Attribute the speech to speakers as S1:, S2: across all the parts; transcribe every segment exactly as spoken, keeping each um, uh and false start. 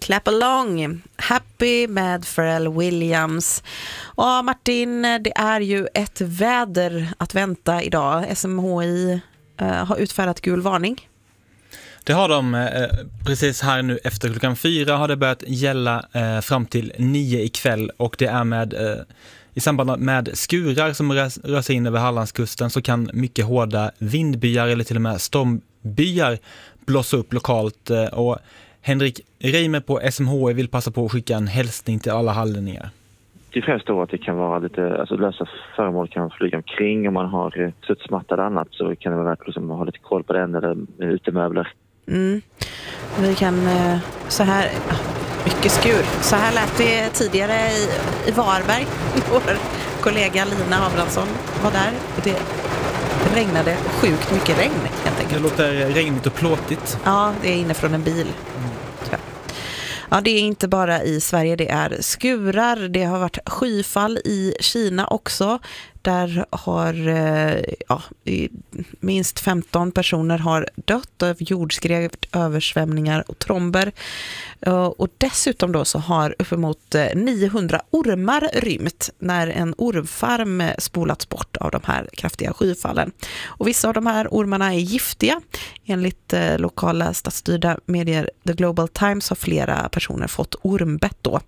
S1: Clap Along, Happy med Pharrell Williams. Och Martin, det är ju ett väder att vänta idag. S M H I uh, har utfärdat gul varning.
S2: Det har de eh, precis här nu efter klockan fyra har det börjat gälla eh, fram till nio ikväll, och det är med eh, i samband med skurar som rör, rör sig in över Hallandskusten så kan mycket hårda vindbyar eller till och med stormbyar blåsa upp lokalt, eh, och Henrik Reimer på S M H I vill passa på att skicka en hälsning till alla hallänningar.
S3: Det främst då att det kan vara lite, alltså lösa föremål kan flyga omkring. Om man har eh, studsmatta eller annat så kan det vara värt att liksom ha lite koll på den, eller utemöbler.
S1: Mm. Vi kan eh, så här, mycket skur. Så här lät det tidigare i, i Varberg. Vår kollega Lina Abrahamsson var där. Det regnade sjukt mycket regn helt enkelt.
S2: Det låter regnigt och plåtigt.
S1: Ja, det är inne från en bil. Mm. Ja, det är inte bara i Sverige, det är skurar. Det har varit skyfall i Kina också. Där har ja, minst femton personer har dött av jordskred, översvämningar och tromber. Och dessutom då så har uppemot niohundra ormar rymt när en ormfarm spolats bort av de här kraftiga skyfallen. Och vissa av de här ormarna är giftiga. Enligt lokala statsstyrda medier The Global Times har flera personer fått ormbett då.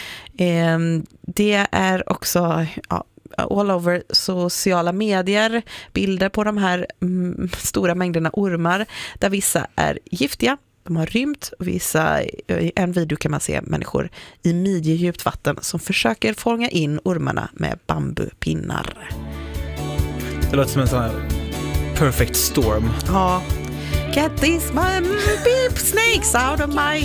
S1: Det är också ja, all over sociala medier bilder på de här mm, stora mängderna ormar där vissa är giftiga, de har rymt, och vissa, i en video kan man se människor i midjedjupt vatten som försöker fånga in ormarna med bambupinnar.
S2: Det låter som en sån här perfect storm.
S1: Ja. Get these beep snakes out of my